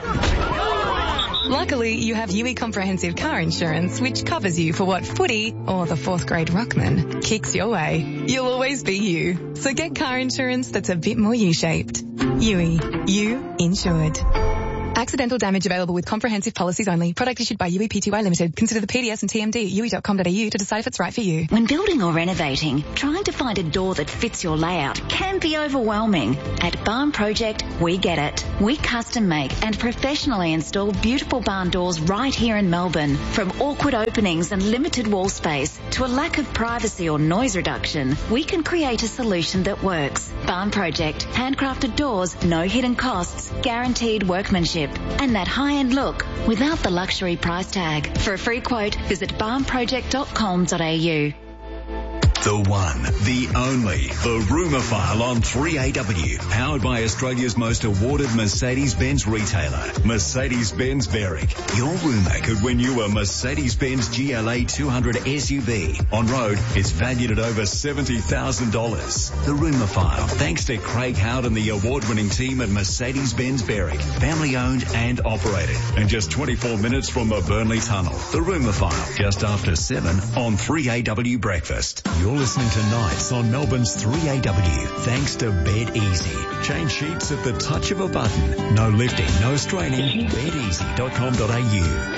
Luckily, you have U I Comprehensive Car Insurance, which covers you for what footy or the fourth grade ruckman kicks your way. You'll always be you. So get car insurance that's a bit more U-shaped. U I. You insured. Accidental damage available with comprehensive policies only. Product issued by U I P T Y Limited. Consider the P D S and T M D at U I dot com dot a u to decide if it's right for you. When building or renovating, trying to find a door that fits your layout can be overwhelming. At Barn Project, we get it. We custom make and professionally install beautiful barn doors right here in Melbourne. From awkward openings and limited wall space to a lack of privacy or noise reduction, we can create a solution that works. Barn Project. Handcrafted doors, no hidden costs, guaranteed workmanship, and that high-end look without the luxury price tag. For a free quote, visit barn project dot com dot a u. The one, the only, the Rumour File on three A W, powered by Australia's most awarded Mercedes-Benz retailer, Mercedes-Benz Berwick. Your rumour could win you a Mercedes-Benz G L A two hundred S U V. On road, it's valued at over seventy thousand dollars. The Rumour File, thanks to Craig Howard and the award-winning team at Mercedes-Benz Berwick, family-owned and operated, and just twenty-four minutes from the Burnley Tunnel. The Rumour File, just after seven on three A W Breakfast. You're listening to Nights on Melbourne's three A W, thanks to Bed Easy. Change sheets at the touch of a button. No lifting, no straining. bed easy dot com dot a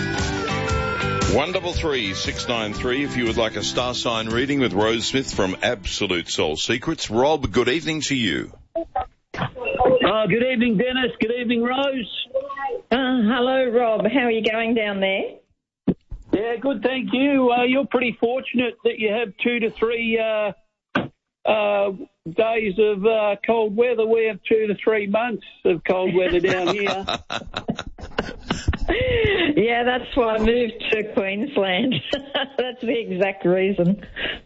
u. One double three six nine three. If you would like a star sign reading with Rose Smith from Absolute Soul Secrets. Rob, good evening to you. Oh, good evening, Dennis. Good evening, Rose. Uh, hello, Rob. How are you going down there? Yeah, good, thank you. Uh, you're pretty fortunate that you have two to three uh, uh, days of uh, cold weather. We have two to three months of cold weather down here. Yeah, that's why I moved to Queensland. That's the exact reason.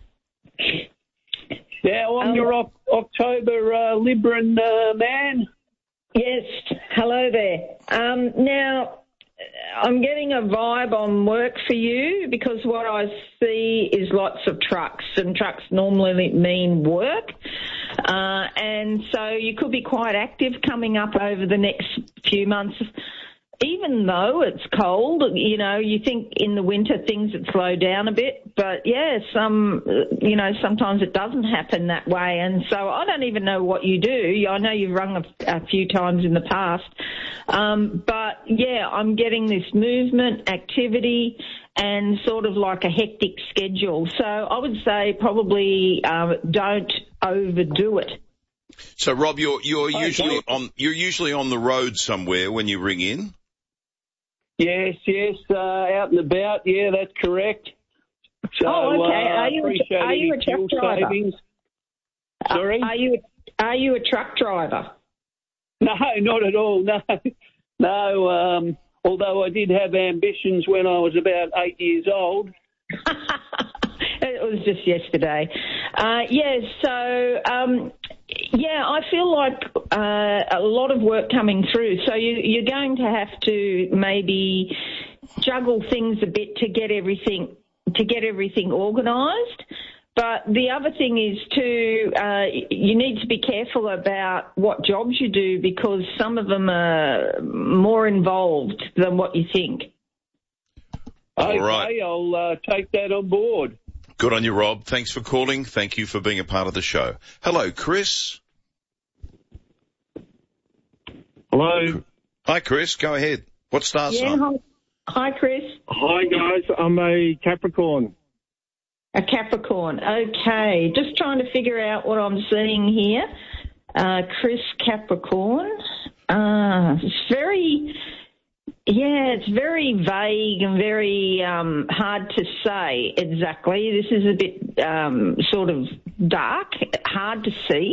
Yeah, well, I'm um, your o- October uh, Libran uh, man. Yes, hello there. Um, now, I'm getting a vibe on work for you because what I see is lots of trucks, and trucks normally mean work. Uh, and so you could be quite active coming up over the next few months. Even though it's cold, you know, you think in the winter things would slow down a bit. But, yeah, some, you know, sometimes it doesn't happen that way. And so I don't even know what you do. I know you've rung a, a few times in the past. Um, but, yeah, I'm getting this movement, activity, and sort of like a hectic schedule. So I would say probably uh, don't overdo it. So, Rob, you're you're usually on you're usually on the road somewhere when you ring in? Yes, yes, uh, out and about. Yeah, that's correct. So, oh, okay. Uh, are you a, are you a truck driver? Savings. Sorry? Are you are you a truck driver? No, not at all. No, no. Um, although I did have ambitions when I was about eight years old. It was just yesterday. Uh, yeah, so, um, yeah, I feel like uh, a lot of work coming through. So you, you're going to have to maybe juggle things a bit to get everything to get everything organised. But the other thing is, too, uh, you need to be careful about what jobs you do because some of them are more involved than what you think. Okay, All right. I'll uh, take that on board. Good on you, Rob. Thanks for calling. Thank you for being a part of the show. Hello, Chris. Hello. Hi, Chris. Go ahead. What star yeah, sign? Hi. hi, Chris. Hi, guys. I'm a Capricorn. A Capricorn. Okay. Just trying to figure out what I'm seeing here. Uh, Chris Capricorn. Uh, it's very... Yeah, it's very vague and very um, hard to say exactly. This is a bit um, sort of dark, hard to see.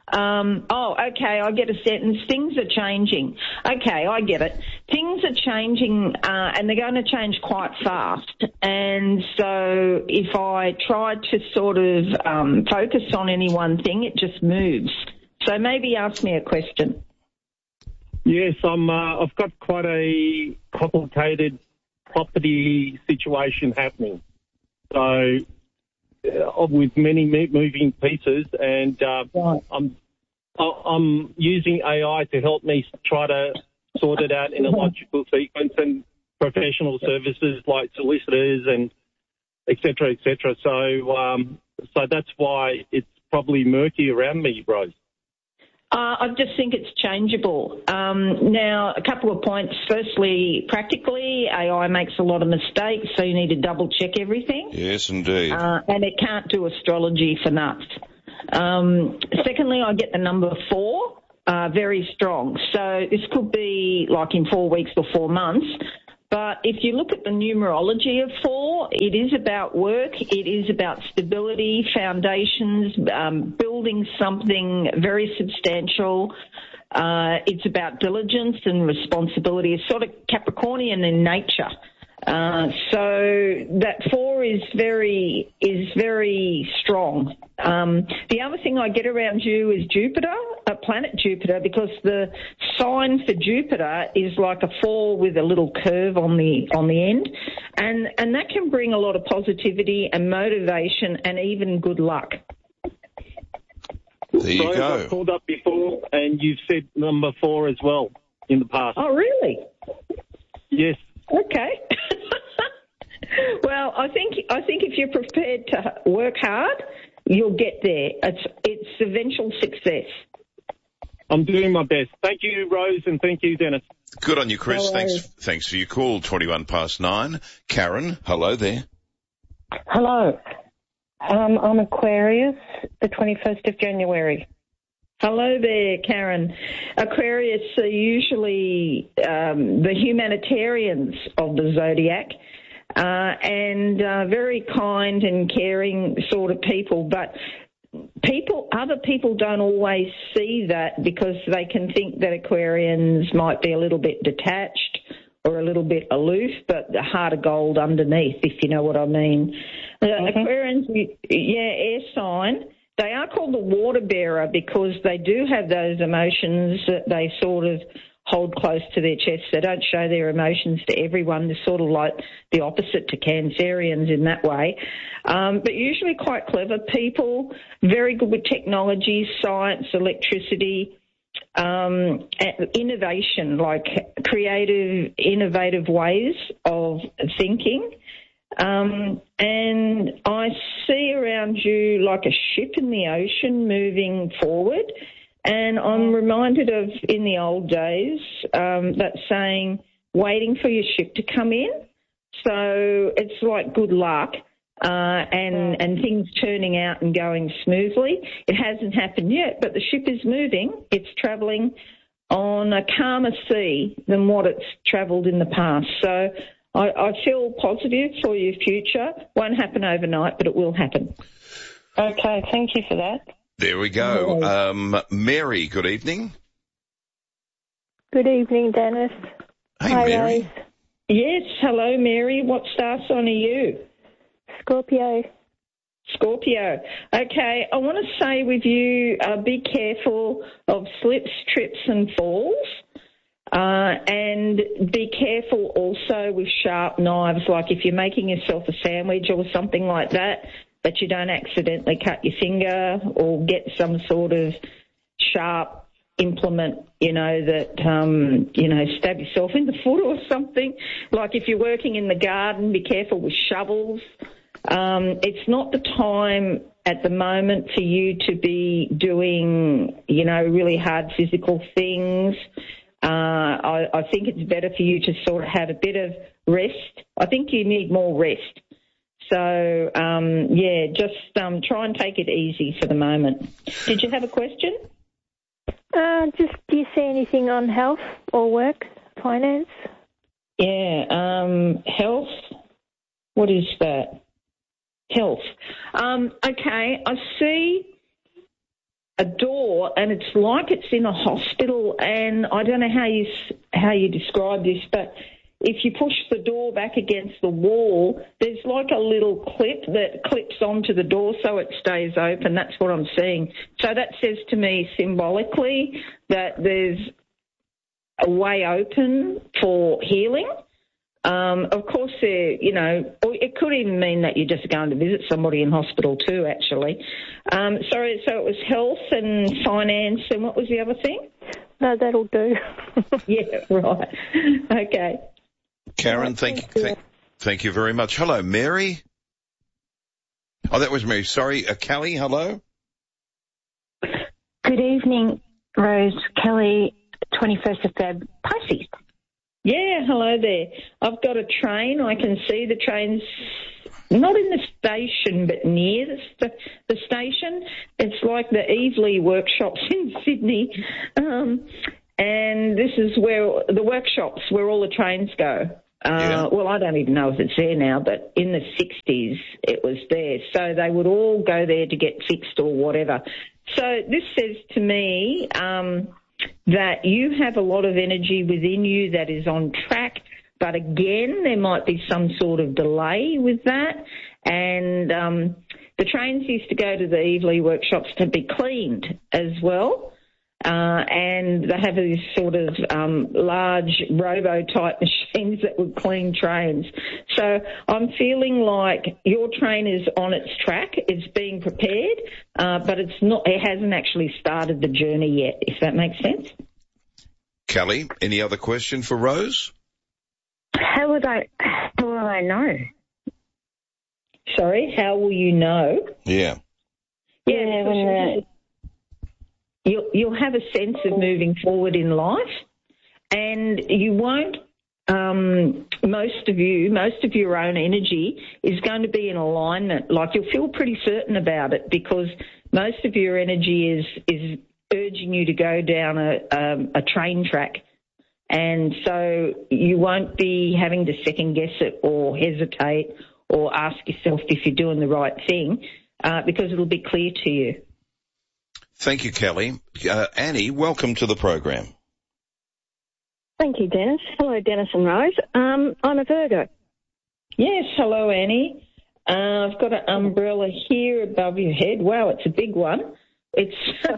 Um, oh, okay, I get a sentence. Things are changing. Okay, I get it. Things are changing, uh, and they're going to change quite fast. And so if I try to sort of um, focus on any one thing, it just moves. So maybe ask me a question. Yes, I'm, uh, I've got quite a complicated property situation happening. So uh, with many moving pieces, and uh, right. I'm I'm using A I to help me try to sort it out in a logical sequence, and professional services like solicitors and et cetera, et cetera. So, um, so that's why it's probably murky around me, Rose. Uh, I just think it's changeable. Um, now, a couple of points. Firstly, practically, A I makes a lot of mistakes, so you need to double-check everything. Yes, indeed. Uh, and it can't do astrology for nuts. Um, secondly, I get the number four, uh, very strong. So this could be like in four weeks or four months. But if you look at the numerology of four, it is about work, it is about stability, foundations, um, building something very substantial. Uh, it's about diligence and responsibility. It's sort of Capricornian in nature. Uh, so that four is very is very strong. Um, the other thing I get around you is Jupiter, a planet Jupiter, because the sign for Jupiter is like a four with a little curve on the on the end, and and that can bring a lot of positivity and motivation and even good luck. There you Rose, go. I've called up before, and you've said number four as well in the past. Oh, really? Yes. Okay. Well, I think I think if you're prepared to work hard, you'll get there. It's it's eventual success. I'm doing my best. Thank you, Rose, and thank you, Dennis. Good on you, Chris. Hello. Thanks thanks for your call. twenty-one past nine. Karen, hello there. Hello. Um, I'm Aquarius, the twenty-first of January. Hello there, Karen. Aquarius are usually um, the humanitarians of the zodiac. Uh, and uh, very kind and caring sort of people, but people, other people don't always see that because they can think that Aquarians might be a little bit detached or a little bit aloof, but the heart of gold underneath, if you know what I mean. Uh, mm-hmm. Aquarians, yeah, air sign. They are called the water bearer because they do have those emotions that they sort of hold close to their chest. They don't show their emotions to everyone. They're sort of like the opposite to Cancerians in that way. Um, but usually quite clever people, very good with technology, science, electricity, um, innovation, like creative, innovative ways of thinking. Um, and I see around you like a ship in the ocean moving forward. And I'm reminded of, in the old days, um, that saying, waiting for your ship to come in. So it's like good luck uh, and, and things turning out and going smoothly. It hasn't happened yet, but the ship is moving. It's travelling on a calmer sea than what it's travelled in the past. So I, I feel positive for your future. Won't happen overnight, but it will happen. Okay, thank you for that. There we go. Um, Mary, good evening. Good evening, Dennis. Hey, Hi, Mary. Rose. Yes, hello, Mary. What star sign are you? Scorpio. Scorpio. Okay, I want to say with you, uh, be careful of slips, trips and falls. Uh, and be careful also with sharp knives, like if you're making yourself a sandwich or something like that, that you don't accidentally cut your finger or get some sort of sharp implement, you know, that, um, you know, stab yourself in the foot or something. Like if you're working in the garden, be careful with shovels. Um, it's not the time at the moment for you to be doing, you know, really hard physical things. Uh, I, I think it's better for you to sort of have a bit of rest. I think you need more rest. So, um, yeah, just um, try and take it easy for the moment. Did you have a question? Uh, just do you see anything on health or work, finance? Yeah, um, health. What is that? Health. Um, okay, I see a door, and it's like it's in a hospital, and I don't know how you how you describe this, but if you push the door back against the wall, there's like a little clip that clips onto the door so it stays open. That's what I'm seeing. So that says to me symbolically that there's a way open for healing. Um, of course, there, you know, or it could even mean that you're just going to visit somebody in hospital too, actually. Um, sorry, so it was health and finance, and what was the other thing? No, that'll do. Yeah, right. Okay. Karen, thank you. Thank, thank you very much. Hello, Mary. Oh, that was Mary. Sorry, uh, Kelly, hello. Good evening, Rose. Kelly, twenty-first of February, Pisces. Yeah, hello there. I've got a train. I can see the train's not in the station, but near the, st- the station. It's like the Evely workshops in Sydney. Um, and this is where the workshops, where all the trains go. Uh, yeah. Well, I don't even know if it's there now, but in the sixties it was there. So they would all go there to get fixed or whatever. So this says to me um, that you have a lot of energy within you that is on track, but again, there might be some sort of delay with that. And um, the trains used to go to the Evely workshops to be cleaned as well. Uh, and they have these sort of um, large robo-type machines that would clean trains. So I'm feeling like your train is on its track. It's being prepared, uh, but it's not. It hasn't actually started the journey yet, if that makes sense. Kelly, any other question for Rose? How would I, how will I know? Sorry, how will you know? Yeah. Yeah, yeah when the... You'll, you'll have a sense of moving forward in life, and you won't, um, most of you, most of your own energy is going to be in alignment. Like, you'll feel pretty certain about it because most of your energy is, is urging you to go down a, um, a train track. And so you won't be having to second guess it or hesitate or ask yourself if you're doing the right thing, uh, because it'll be clear to you. Thank you, Kelly. Uh, Annie, welcome to the program. Thank you, Dennis. Hello, Dennis and Rose. Um, I'm a Virgo. Yes, hello, Annie. Uh, I've got an umbrella here above your head. Wow, it's a big one. It's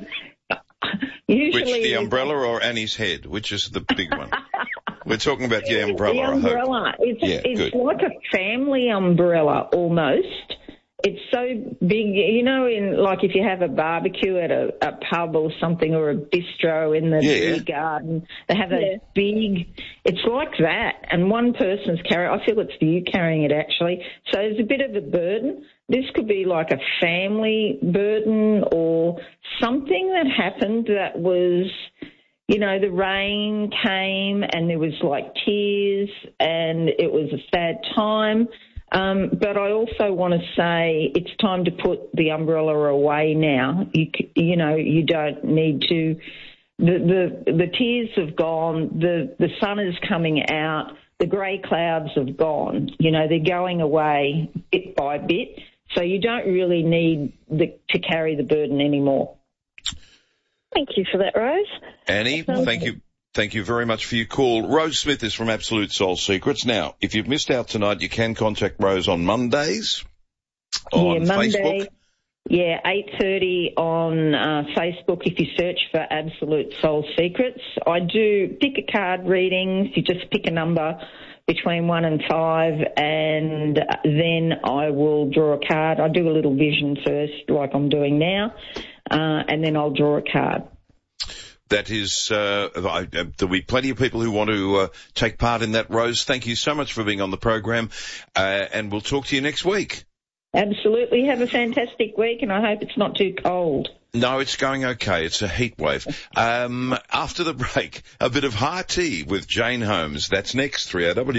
usually... Which, the umbrella or Annie's head? Which is the big one? We're talking about the umbrella, the umbrella. I hope. It's, yeah, it's good. like a family umbrella almost. It's so big, you know, in like if you have a barbecue at a, a pub or something, or a bistro in the yeah. beer garden, they have a yeah. big, it's like that. And one person's carrying, I feel it's you carrying it actually. So there's a bit of a burden. This could be like a family burden or something that happened that was, you know, the rain came and there was like tears and it was a sad time. Um, but I also want to say it's time to put the umbrella away now. You, you know, you don't need to. The, the the tears have gone. The the sun is coming out. The grey clouds have gone. You know, they're going away bit by bit. So you don't really need the, to carry the burden anymore. Thank you for that, Rose. Annie, thank you. Thank you very much for your call. Rose Smith is from Absolute Soul Secrets. Now, if you've missed out tonight, you can contact Rose on Mondays on yeah, Monday, Facebook. Yeah, eight thirty on uh, Facebook if you search for Absolute Soul Secrets. I do pick a card readings. You just pick a number between one and five, and then I will draw a card. I do a little vision first, like I'm doing now, uh, and then I'll draw a card. That is, uh, I, uh, there'll be plenty of people who want to uh, take part in that, Rose. Thank you so much for being on the program, uh, and we'll talk to you next week. Absolutely. Have a fantastic week, and I hope it's not too cold. No, it's going okay. It's a heat wave. Um, after the break, a bit of high tea with Jane Holmes. That's next, three A W.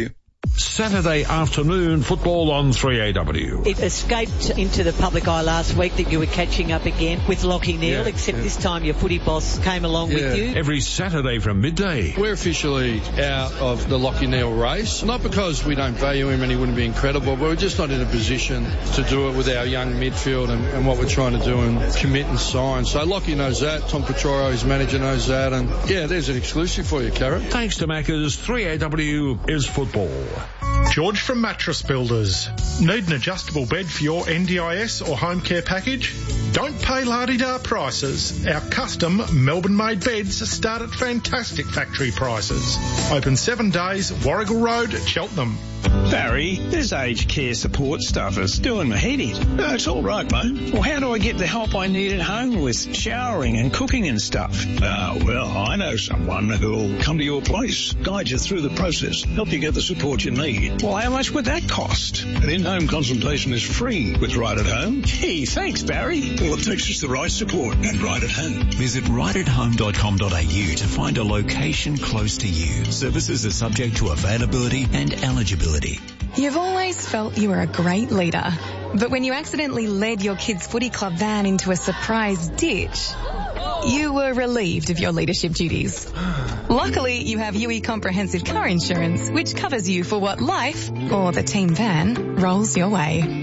Saturday afternoon football on three A W. It escaped into the public eye last week that you were catching up again with Lockie Neal, yeah, except yeah. this time your footy boss came along yeah. with you. Every Saturday from midday. We're officially out of the Lockie Neal race, not because we don't value him and he wouldn't be incredible, but we're just not in a position to do it with our young midfield and, and what we're trying to do and commit and sign. So Lockie knows that, Tom Petroro, his manager, knows that, and yeah, there's an exclusive for you, Karen. Thanks to Macca's, three A W is football. George from Mattress Builders. Need an adjustable bed for your N D I S or home care package? Don't pay la-di-da prices. Our custom Melbourne-made beds start at fantastic factory prices. Open seven days, Warrigal Road, Cheltenham. Barry, this aged care support stuff is doing my head in. No, it's all right, mate. Well, how do I get the help I need at home with showering and cooking and stuff? Ah, well, I know someone who'll come to your place, guide you through the process, help you get the support you need. Well, how much would that cost? An in-home consultation is free with Right at Home. Gee, thanks, Barry. All it takes is the right support and Right at Home. Visit right at home dot com dot a u to find a location close to you. Services are subject to availability and eligibility. You've always felt you were a great leader, but when you accidentally led your kids' footy club van into a surprise ditch, you were relieved of your leadership duties. Luckily, you have U E Comprehensive Car Insurance, which covers you for what life, or the team van, rolls your way.